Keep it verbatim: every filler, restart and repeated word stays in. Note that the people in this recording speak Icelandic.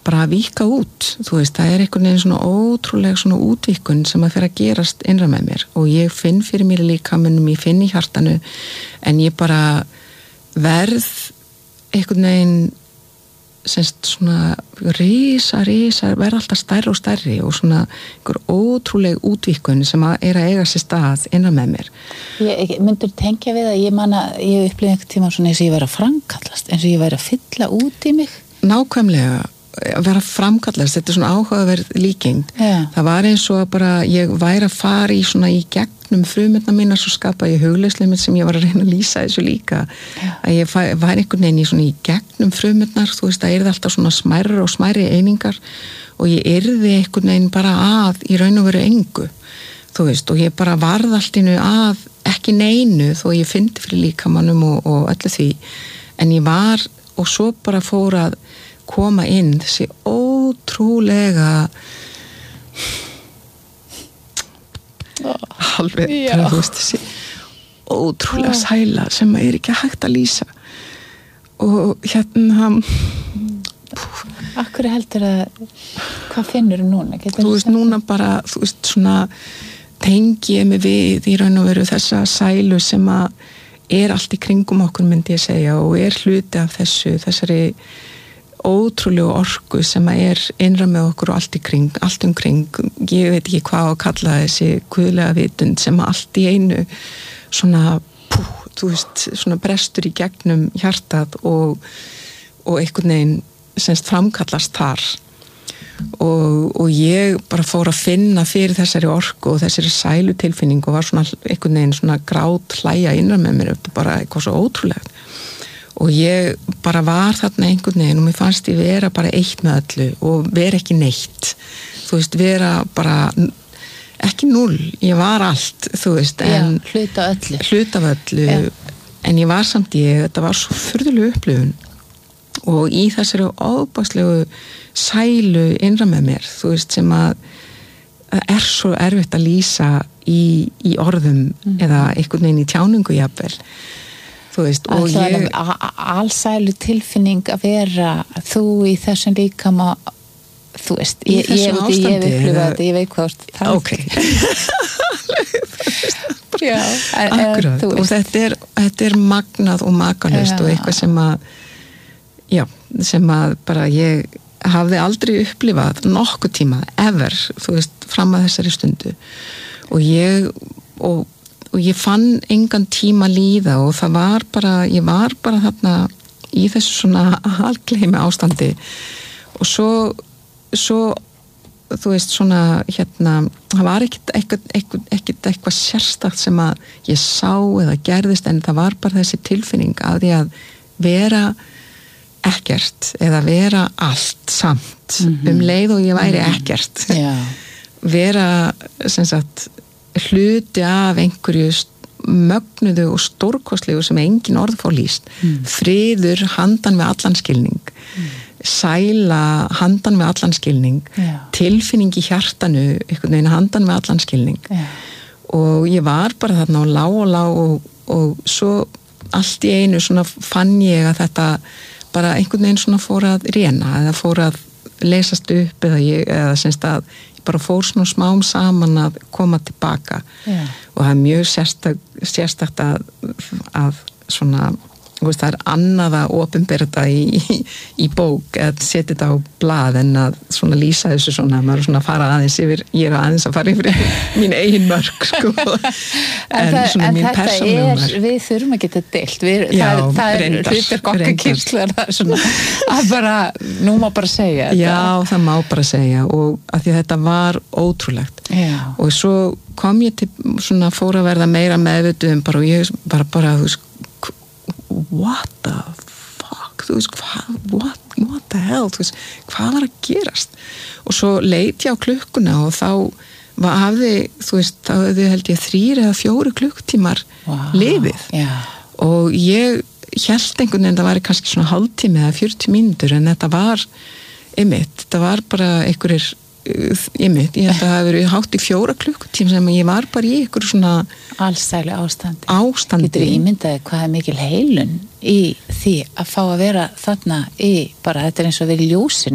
bara að víkka út, þú veist, það er einhvern veginn svona ótrúlega svona útvíkkun sem að fyrir að gerast innra með mér og ég finn fyrir mér í líkamanum, ég finn í hjartanu en ég bara verð einhvern veginn semst svona risa, risa, verð alltaf stærri og stærri og svona einhver ótrúleg útvíkkun sem að er að eiga sér stað innan með mér. Ég, myndur tengja við að ég manna, ég upplifði einhvern tíma svona eins og ég væri að framkallast, eins og ég væri að fylla út í mig. Nákvæmlega, að vera framkallast, þetta er svona áhugaverð líking. Já. Það var eins og að bara ég væri að fara í svona í gegnum frumurnar mínar svo skapa ég hugleyslimit sem ég var að reyna að lýsa þessu líka. Já. Að ég væri einhvern veginn í svona í gegnum frumurnar, þú veist, það yrði alltaf svona smærri og smærri einingar og ég yrði einhvern veginn bara að í raun og veru engu, þú veist, og ég bara varð alltinu að ekki neinu þó ég fyndi fyrir líkamannum og, og öllu því, en ég var og svo bara fór að koma inn þessi ótrúlega oh, alveg þú veist þessi ótrúlega oh. sæla sem er ekki hægt að lýsa og hérna Akkur heldur að hvað finnur þú núna? Getur þú veist núna bara þú veist svona tengi ég mig við í raun og veru þessa sælu sem að er allt í kringum okkur myndi ég segja og er hluti af þessu þessari ótrúlegu orku sem er innra með okkur og allt í kring, allt um kring ég veit ekki hvað að kalla þessi guðlega vitund sem allt í einu svona, pú, þú veist svona brestur í gegnum hjartað og, og einhvern veginn semst framkallast þar og, og ég bara fór að finna fyrir þessari orku og þessari sælu tilfinning og var svona einhvern veginn svona grát hlæja innra með mér, þetta bara eitthvað svo ótrúlegt og ég bara var þarna einhvern veginn og mér fannst ég vera bara eitt með öllu og vera ekki neitt þú veist, vera bara ekki núll, ég var allt þú veist, en Já, hluta öllu hluta af öllu, Já. en ég var samt ég, þetta var svo furðuleg upplifun og í þessari óbæslegu sælu innra með mér, þú veist, sem að er svo erfitt að lýsa í, í orðum mm. eða einhvern veginn í tjáningu jafnvel þú veist, og ég ég allsælu tilfinning að vera þú í þessum líkama þú veist, í ég, þessu ég, ástandi ég, ég upplifa eða... þetta, ég veit hvað það ok Já, en, akkurat, en, og þetta er, þetta er magnað og makalust og eitthvað sem að já, sem að bara ég hafði aldrei upplifað nokkuð tíma, ever þú veist, fram að þessari stundu og ég og og ég fann engan tíma líða og það var bara, ég var bara þarna í þessu svona algleimi ástandi og svo, svo þú veist svona hérna, það var ekkit eitthvað, eitthvað, ekkit eitthvað sérstakt sem að ég sá eða gerðist en það var bara þessi tilfinning að því að vera ekkert eða vera allt samt mm-hmm. um leið og ég væri mm-hmm. ekkert yeah. vera sem sagt hluti af einhverju mögnuðu og stórkostlegu sem engin orð fá lýst mm. friður handan við allan skilning mm. sæla handan við allan skilning yeah. tilfinning í hjartanu einhvern veginn handan við allan skilning yeah. og ég var bara þarna og lá og lá og, og svo allt í einu svona fann ég að þetta bara einhvern veginn svona fór að réna eða fór að leysast upp eða ég, eða semst að bara fór svona smám saman að koma tilbaka yeah. og það er mjög sérstak, sérstakt að, að svona, veist, það er annað að opinbera þetta í, í, í bók eða setja þetta á blað en að svona lýsa þessu svona, maður er svona að fara aðeins yfir, ég er aðeins að fara yfir mín eigin mörk sko en, en, það, svona en mín þetta er, við þurfum að geta deilt við, Já, það, það er reyndar, hlutur okkar kýrslu að bara, nú má bara segja þetta. Já, það má bara segja og að því að þetta var ótrúlegt Já. Og svo kom ég til svona fór að verða meira meðvituð bara og ég bara bara, þú veist what the fuck þú veist, hvað, what, what the hell þú veist, hvað var að gerast og svo leit ég á klukkuna og þá var, hafði, þú veist þá hafði held ég þrír eða fjóri klukktímar wow. lifið yeah. og ég hélt einhvern veginn það var kannski svona hálftími eða fjörutíu mínútur en þetta var einmitt, þetta var bara einhverjir einmitt, ég held að það hafi verið hátt í fjóra klukkutíma sem ég var bara í einhverju svona allsælu ástandi ástandi getur ímyndaði hvað er mikil heilun í því að fá að vera þarna í bara þetta er eins og verið ljósinu